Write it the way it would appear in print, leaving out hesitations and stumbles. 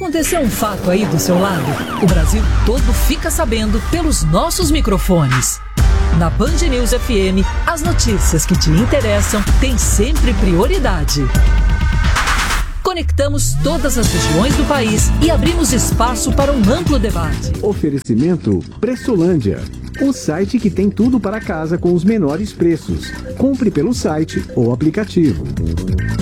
acontecer um fato aí do seu lado, o Brasil todo fica sabendo pelos nossos microfones. Na Band News FM, as notícias que te interessam têm sempre prioridade. Conectamos todas as regiões do país e abrimos espaço para um amplo debate. Oferecimento Pressolândia, o site que tem tudo para casa com os menores preços. Compre pelo site ou aplicativo.